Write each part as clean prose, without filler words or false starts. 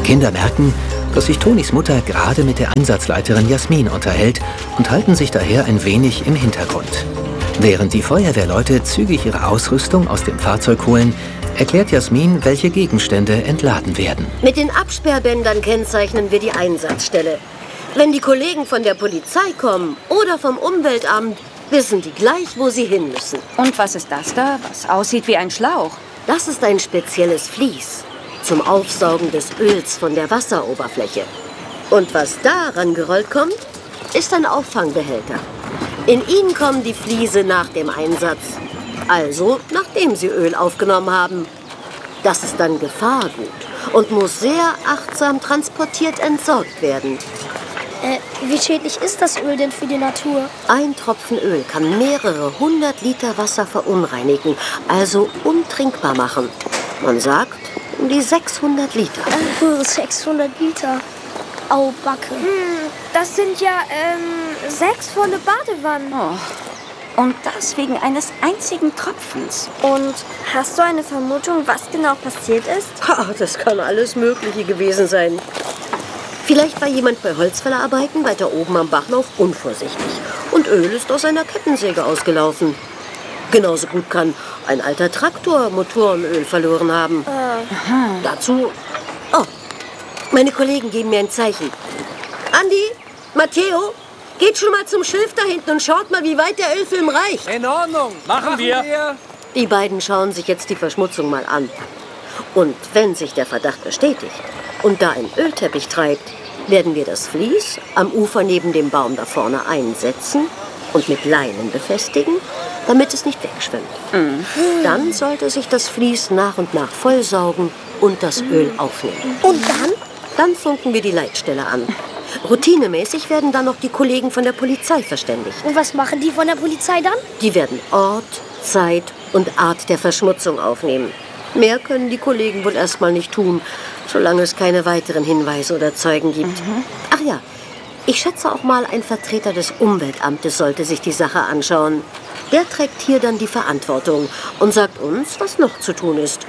Kinder merken, dass sich Tonis Mutter gerade mit der Einsatzleiterin Jasmin unterhält und halten sich daher ein wenig im Hintergrund. Während die Feuerwehrleute zügig ihre Ausrüstung aus dem Fahrzeug holen, erklärt Jasmin, welche Gegenstände entladen werden. Mit den Absperrbändern kennzeichnen wir die Einsatzstelle. Wenn die Kollegen von der Polizei kommen oder vom Umweltamt, wissen die gleich, wo sie hin müssen. Und was ist das da, was aussieht wie ein Schlauch? Das ist ein spezielles Vlies zum Aufsaugen des Öls von der Wasseroberfläche. Und was da rangerollt kommt, ist ein Auffangbehälter. In ihn kommen die Fliese nach dem Einsatz, also nachdem sie Öl aufgenommen haben. Das ist dann Gefahrgut und muss sehr achtsam transportiert entsorgt werden. Wie schädlich ist das Öl denn für die Natur? Ein Tropfen Öl kann mehrere 100 Liter Wasser verunreinigen, also untrinkbar machen. Man sagt, um die 600 Liter. 600 Liter. Au, Backe. Das sind ja 6 volle Badewannen. Oh. Und das wegen eines einzigen Tropfens. Und hast du eine Vermutung, was genau passiert ist? Das kann alles Mögliche gewesen sein. Vielleicht war jemand bei Holzfällerarbeiten weiter oben am Bachlauf unvorsichtig und Öl ist aus einer Kettensäge ausgelaufen. Genauso gut kann ein alter Traktor Motorenöl verloren haben. Dazu... Oh, meine Kollegen geben mir ein Zeichen. Andi, Matteo, geht schon mal zum Schilf da hinten und schaut mal, wie weit der Ölfilm reicht. In Ordnung, machen wir. Die beiden schauen sich jetzt die Verschmutzung mal an. Und wenn sich der Verdacht bestätigt und da ein Ölteppich treibt, werden wir das Vlies am Ufer neben dem Baum da vorne einsetzen und mit Leinen befestigen, damit es nicht wegschwimmt. Dann sollte sich das Vlies nach und nach vollsaugen und das Öl aufnehmen. Und dann? Dann funken wir die Leitstelle an. Routinemäßig werden dann noch die Kollegen von der Polizei verständigt. Und was machen die von der Polizei dann? Die werden Ort, Zeit und Art der Verschmutzung aufnehmen. Mehr können die Kollegen wohl erstmal nicht tun, solange es keine weiteren Hinweise oder Zeugen gibt. Ach ja, ich schätze auch mal, ein Vertreter des Umweltamtes sollte sich die Sache anschauen. Der trägt hier dann die Verantwortung und sagt uns, was noch zu tun ist.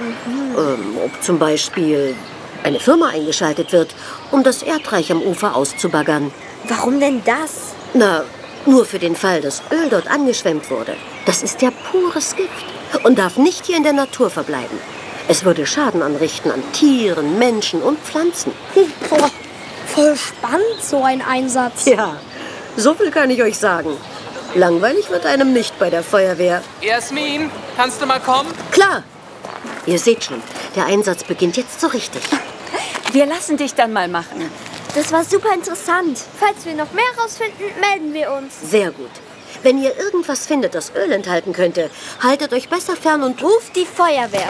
Ob zum Beispiel eine Firma eingeschaltet wird, um das Erdreich am Ufer auszubaggern. Warum denn das? Na, nur für den Fall, dass Öl dort angeschwemmt wurde. Das ist ja pures Gift und darf nicht hier in der Natur verbleiben. Es würde Schaden anrichten an Tieren, Menschen und Pflanzen. Boah, voll spannend, so ein Einsatz. Ja, so viel kann ich euch sagen. Langweilig wird einem nicht bei der Feuerwehr. Jasmin, kannst du mal kommen? Klar. Ihr seht schon, der Einsatz beginnt jetzt so richtig. Wir lassen dich dann mal machen. Das war super interessant. Falls wir noch mehr rausfinden, melden wir uns. Sehr gut. Wenn ihr irgendwas findet, das Öl enthalten könnte, haltet euch besser fern und Ruft die Feuerwehr.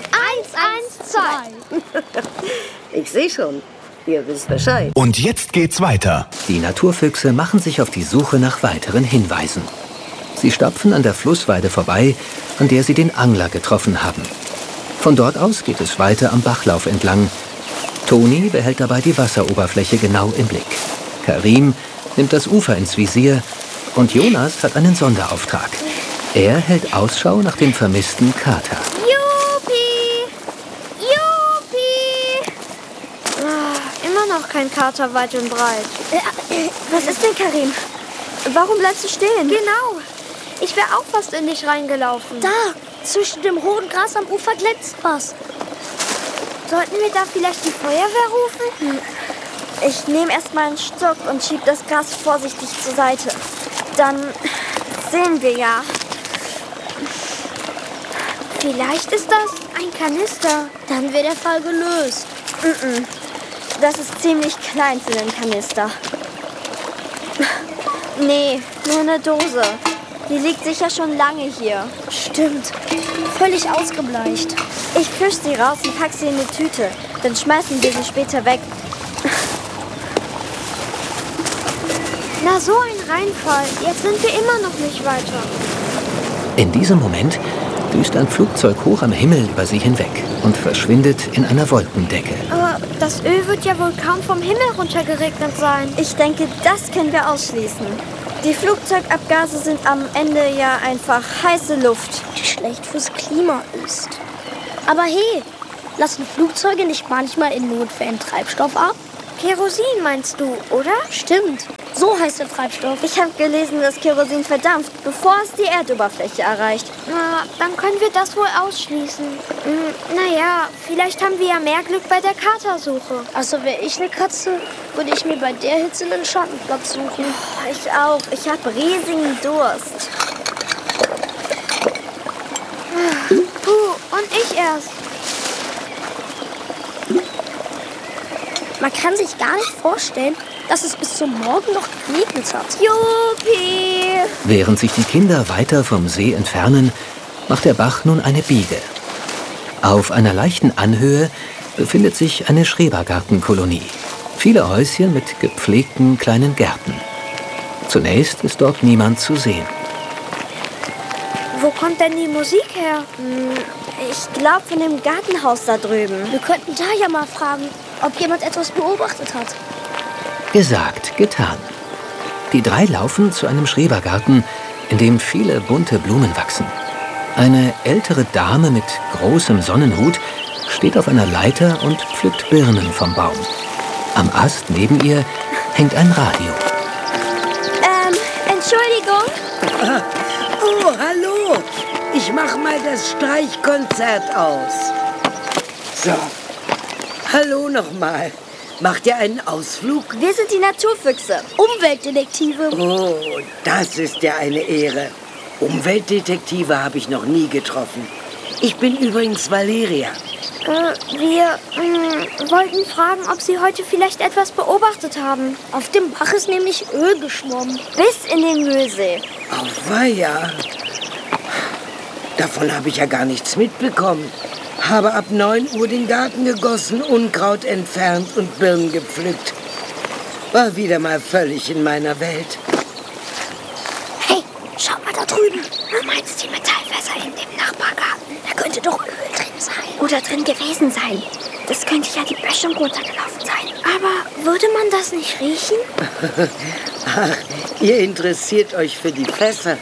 112. Ich sehe schon, ihr wisst Bescheid. Und jetzt geht's weiter. Die Naturfüchse machen sich auf die Suche nach weiteren Hinweisen. Sie stapfen an der Flussweide vorbei, an der sie den Angler getroffen haben. Von dort aus geht es weiter am Bachlauf entlang. Toni behält dabei die Wasseroberfläche genau im Blick. Karim nimmt das Ufer ins Visier und Jonas hat einen Sonderauftrag. Er hält Ausschau nach dem vermissten Kater. Juppie! Juppie! Immer noch kein Kater weit und breit. Was ist denn, Karim? Warum bleibst du stehen? Genau. Ich wäre auch fast in dich reingelaufen. Da, zwischen dem hohen Gras am Ufer glänzt was. Sollten wir da vielleicht die Feuerwehr rufen? Ich nehme erstmal einen Stock und schiebe das Gras vorsichtig zur Seite. Dann sehen wir ja. Vielleicht ist das ein Kanister. Dann wäre der Fall gelöst. Das ist ziemlich klein für den Kanister. Nee, nur eine Dose. Die liegt sicher schon lange hier. Stimmt. Völlig ausgebleicht. Ich fisch sie raus und pack sie in eine Tüte. Dann schmeißen wir sie später weg. Na, so ein Reinfall. Jetzt sind wir immer noch nicht weiter. In diesem Moment düst ein Flugzeug hoch am Himmel über sie hinweg und verschwindet in einer Wolkendecke. Aber das Öl wird ja wohl kaum vom Himmel runtergeregnet sein. Ich denke, das können wir ausschließen. Die Flugzeugabgase sind am Ende ja einfach heiße Luft. Die schlecht fürs Klima ist. Aber hey, Lassen Flugzeuge nicht manchmal in Notfällen Treibstoff ab? Kerosin meinst du, oder? Stimmt. So heißt der Treibstoff. Ich habe gelesen, dass Kerosin verdampft, bevor es die Erdoberfläche erreicht. Na, dann können wir das wohl ausschließen. Naja, vielleicht haben wir ja mehr Glück bei der Katersuche. Also wäre ich eine Katze, würde ich mir bei der Hitze einen Schattenplatz suchen. Ich auch. Ich habe riesigen Durst. Puh, und ich erst. Man kann sich gar nicht vorstellen, dass es bis zum Morgen noch geregnet hat. Juppie! Während sich die Kinder weiter vom See entfernen, macht der Bach nun eine Biege. Auf einer leichten Anhöhe befindet sich eine Schrebergartenkolonie. Viele Häuschen mit gepflegten kleinen Gärten. Zunächst ist dort niemand zu sehen. Wo kommt denn die Musik her? Ich glaube von dem Gartenhaus da drüben. Wir könnten da ja mal fragen, ob jemand etwas beobachtet hat. Gesagt, getan. Die drei laufen zu einem Schrebergarten, in dem viele bunte Blumen wachsen. Eine ältere Dame mit großem Sonnenhut steht auf einer Leiter und pflückt Birnen vom Baum. Am Ast neben ihr hängt ein Radio. Entschuldigung. Oh, hallo. Ich mach mal das Streichkonzert aus. So. Hallo nochmal. Macht ihr einen Ausflug? Wir sind die Naturfüchse. Umweltdetektive. Oh, das ist ja eine Ehre. Umweltdetektive habe ich noch nie getroffen. Ich bin übrigens Valeria. Wir wollten fragen, ob Sie heute vielleicht etwas beobachtet haben. Auf dem Bach ist nämlich Öl geschwommen. Bis in den Mühlsee. Auweia. Davon habe ich ja gar nichts mitbekommen. Habe ab 9 Uhr den Garten gegossen, Unkraut entfernt und Birnen gepflückt. War wieder mal völlig in meiner Welt. Hey, schau mal da drüben. Du meinst die Metallfässer in dem Nachbargarten? Da könnte doch Öl drin sein. Oder drin gewesen sein. Das könnte ja die Böschung runtergelaufen sein. Aber würde man das nicht riechen? Ach, ihr interessiert euch für die Fässer.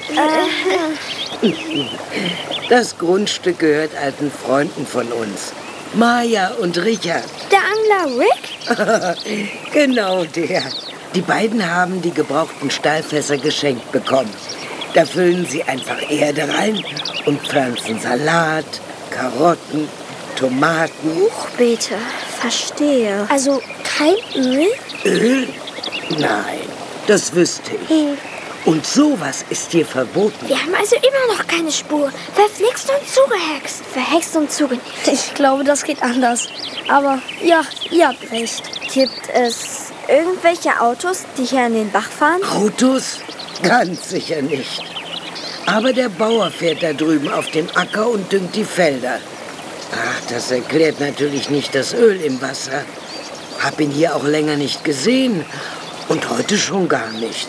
Das Grundstück gehört alten Freunden von uns. Maja und Richard. Der Angler Rick? Genau der. Die beiden haben die gebrauchten Stahlfässer geschenkt bekommen. Da füllen sie einfach Erde rein und pflanzen Salat, Karotten, Tomaten. Hochbeete, verstehe. Also kein Öl? Öl? Nein, das wüsste ich. Und sowas ist hier verboten. Wir haben also immer noch keine Spur. Verflixt und zugehext. Verhext und zugenäht. Ich glaube, das geht anders. Aber ja, ihr habt recht. Gibt es irgendwelche Autos, die hier an den Bach fahren? Autos? Ganz sicher nicht. Aber der Bauer fährt da drüben auf dem Acker und düngt die Felder. Ach, das erklärt natürlich nicht das Öl im Wasser. Hab ihn hier auch länger nicht gesehen. Und heute schon gar nicht.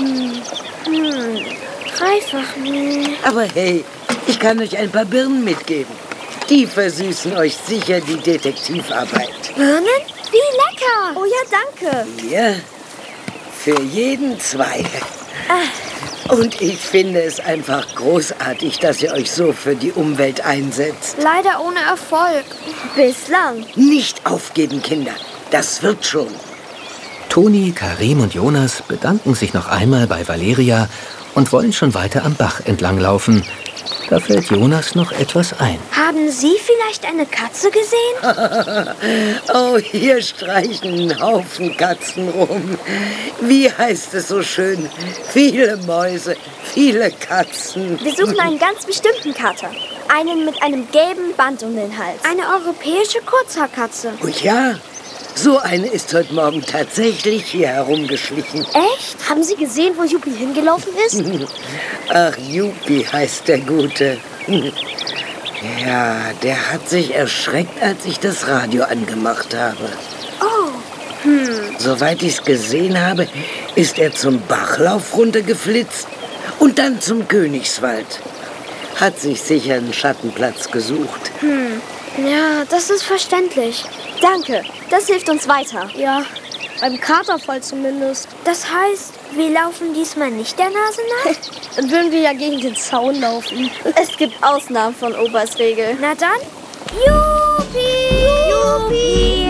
Dreifach. Aber hey, ich kann euch ein paar Birnen mitgeben. Die versüßen euch sicher die Detektivarbeit. Birnen? Wie lecker. Oh ja, danke. Hier, für jeden 2. Und ich finde es einfach großartig, dass ihr euch so für die Umwelt einsetzt. Leider ohne Erfolg. Bislang. Nicht aufgeben, Kinder. Das wird schon. Toni, Karim und Jonas bedanken sich noch einmal bei Valeria und wollen schon weiter am Bach entlanglaufen. Da fällt Jonas noch etwas ein. Haben Sie vielleicht eine Katze gesehen? Oh, hier streichen ein Haufen Katzen rum. Wie heißt es so schön? Viele Mäuse, viele Katzen. Wir suchen einen ganz bestimmten Kater. Einen mit einem gelben Band um den Hals. Eine europäische Kurzhaarkatze. Oh ja, so eine ist heute Morgen tatsächlich hier herumgeschlichen. Echt? Haben Sie gesehen, wo Juppie hingelaufen ist? Ach, Juppie heißt der Gute. Ja, der hat sich erschreckt, als ich das Radio angemacht habe. Oh. Soweit ich es gesehen habe, ist er zum Bachlauf runtergeflitzt und dann zum Königswald. Hat sich sicher einen Schattenplatz gesucht. Ja, das ist verständlich. Danke, das hilft uns weiter. Ja, beim Katerfall zumindest. Das heißt, wir laufen diesmal nicht der Nase nach? Dann würden wir ja gegen den Zaun laufen. Es gibt Ausnahmen von Oberst Regel. Na dann, Juppie! Juppie!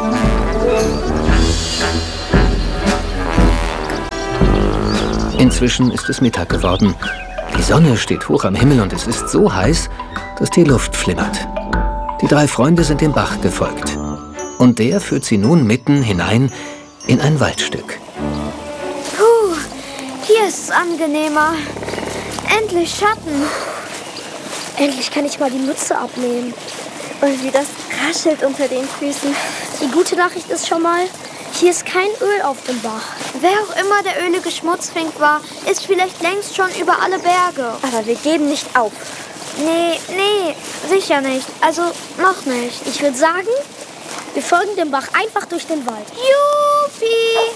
Inzwischen ist es Mittag geworden. Die Sonne steht hoch am Himmel und es ist so heiß, dass die Luft flimmert. Die 3 Freunde sind dem Bach gefolgt. Und der führt sie nun mitten hinein in ein Waldstück. Puh, hier ist es angenehmer. Endlich Schatten. Endlich kann ich mal die Mütze abnehmen. Und wie das raschelt unter den Füßen. Die gute Nachricht ist schon mal, hier ist kein Öl auf dem Bach. Wer auch immer der ölige Schmutzfink war, ist vielleicht längst schon über alle Berge. Aber wir geben nicht auf. Nee, sicher nicht. Also noch nicht. Ich würde sagen, wir folgen dem Bach einfach durch den Wald. Juppie!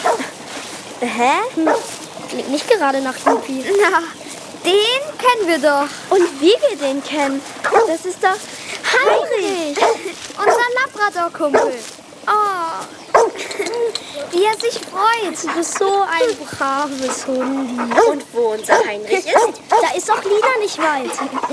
Hä? Klingt nicht gerade nach Juppie. Na, den kennen wir doch. Und wie wir den kennen, Das ist doch Heinrich, unser Labrador-Kumpel. Oh, wie er sich freut. du bist so ein braves Hundi. Und wo unser Heinrich ist, da ist auch Lina nicht weit.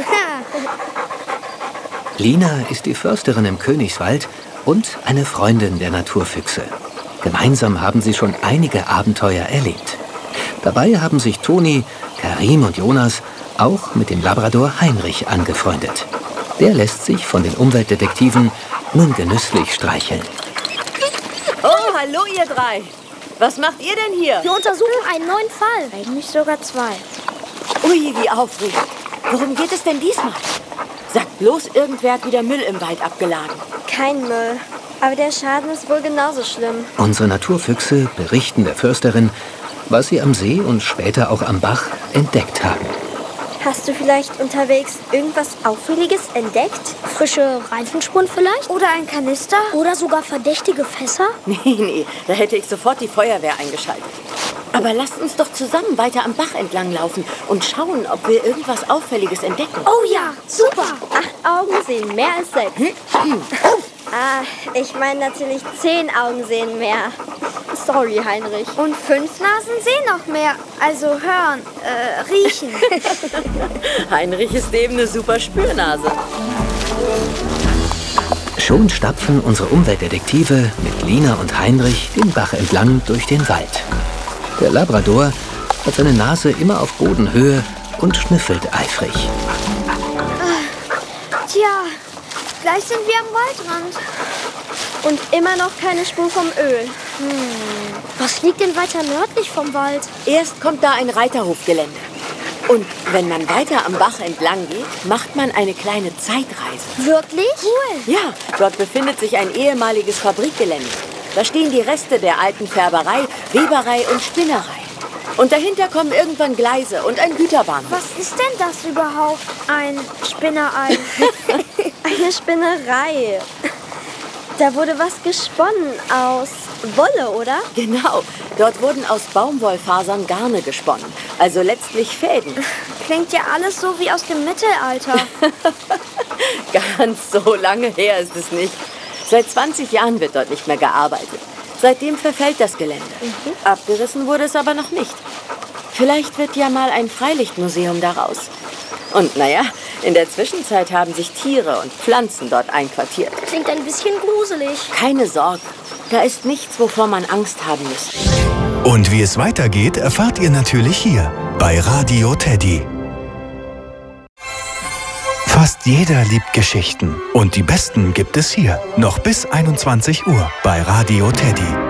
Lina ist die Försterin im Königswald und eine Freundin der Naturfüchse. Gemeinsam haben sie schon einige Abenteuer erlebt. Dabei haben sich Toni, Karim und Jonas auch mit dem Labrador Heinrich angefreundet. Der lässt sich von den Umweltdetektiven nun genüsslich streicheln. Oh, hallo ihr 3. Was macht ihr denn hier? Wir untersuchen einen neuen Fall. Eigentlich sogar 2. Ui, wie aufregend. Worum geht es denn diesmal? Sagt bloß, irgendwer hat wieder Müll im Wald abgeladen. Kein Müll. Aber der Schaden ist wohl genauso schlimm. Unsere Naturfüchse berichten der Försterin, was sie am See und später auch am Bach entdeckt haben. Hast du vielleicht unterwegs irgendwas Auffälliges entdeckt? Frische Reifenspuren vielleicht? Oder ein Kanister? Oder sogar verdächtige Fässer? Nee, da hätte ich sofort die Feuerwehr eingeschaltet. Aber lasst uns doch zusammen weiter am Bach entlang laufen und schauen, ob wir irgendwas Auffälliges entdecken. Oh ja, super. 8 Augen sehen mehr als 6. Ich meine natürlich 10 Augen sehen mehr. Sorry, Heinrich. Und 5 Nasen sehen noch mehr. Also hören, riechen. Heinrich ist eben eine super Spürnase. Schon stapfen unsere Umweltdetektive mit Lina und Heinrich den Bach entlang durch den Wald. Der Labrador hat seine Nase immer auf Bodenhöhe und schnüffelt eifrig. Tja, gleich sind wir am Waldrand. Und immer noch keine Spur vom Öl. Was liegt denn weiter nördlich vom Wald? Erst kommt da ein Reiterhofgelände. Und wenn man weiter am Bach entlang geht, macht man eine kleine Zeitreise. Wirklich? Cool. Ja, dort befindet sich ein ehemaliges Fabrikgelände. Da stehen die Reste der alten Färberei, Weberei und Spinnerei. Und dahinter kommen irgendwann Gleise und ein Güterbahnhof. Was ist denn das überhaupt? Ein Spinnerei. Eine Spinnerei. Da wurde was gesponnen aus Wolle, oder? Genau, dort wurden aus Baumwollfasern Garne gesponnen, also letztlich Fäden. Klingt ja alles so wie aus dem Mittelalter. Ganz so lange her ist es nicht. Seit 20 Jahren wird dort nicht mehr gearbeitet. Seitdem verfällt das Gelände. Abgerissen wurde es aber noch nicht. Vielleicht wird ja mal ein Freilichtmuseum daraus. Und naja, in der Zwischenzeit haben sich Tiere und Pflanzen dort einquartiert. Klingt ein bisschen gruselig. Keine Sorge, da ist nichts, wovor man Angst haben muss. Und wie es weitergeht, erfahrt ihr natürlich hier bei Radio Teddy. Fast jeder liebt Geschichten und die besten gibt es hier. Noch bis 21 Uhr bei Radio Teddy.